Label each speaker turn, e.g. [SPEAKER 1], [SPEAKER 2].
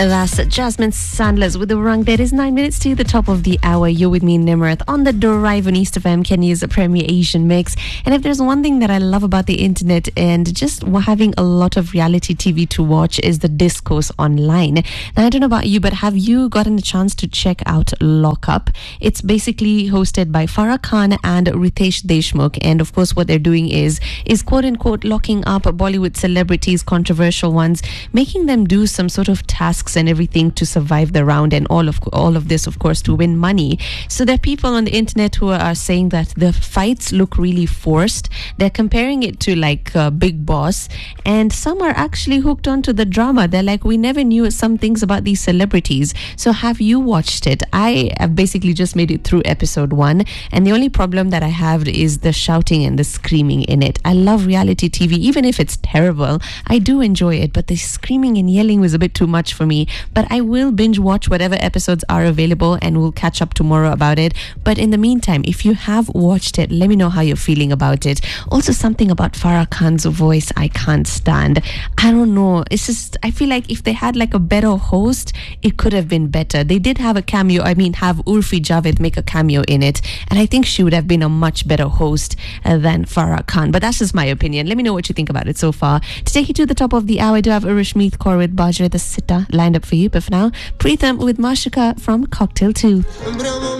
[SPEAKER 1] That's Jasmine Sandlers with the rung. There is 9 minutes to the top of the hour. You're with me, Nimrath, on the Drive on East FM, Kenya's premier Asian mix. And if there's one thing that I love about the internet and just having a lot of reality TV to watch is the discourse online. Now, I don't know about you, but have you gotten a chance to check out Lock Up? It's basically hosted by Farah Khan and Ritesh Deshmukh. And of course, what they're doing is quote unquote locking up Bollywood celebrities, controversial ones, making them do some sort of tasks and everything to survive the round, and all of this, of course, to win money. So there are people on the internet who are saying that the fights look really forced. They're comparing it to like Big Boss, and some are actually hooked onto the drama. They're like, we never knew some things about these celebrities. So have you watched it? I have basically just made it through episode 1, and the only problem that I have is the shouting and the screaming in it. I love reality TV, even if it's terrible. I do enjoy it, but the screaming and yelling was a bit too much for me. But I will binge watch whatever episodes are available, and we'll catch up tomorrow about it. But in the meantime, if you have watched it, let me know how you're feeling about it. Also, something about Farah Khan's voice I can't stand. I don't know, it's just, I feel like if they had like a better host, it could have been better. They did have a cameo, have Urfi Javed make a cameo in it, and I think she would have been a much better host than Farah Khan. But that's just my opinion. Let me know what you think about it so far. To take you to the top of the hour, I do have Urishmeet Kaur with Bajra the Sitta lined up for you. But for now, Pritham with Mashika from Cocktail 2.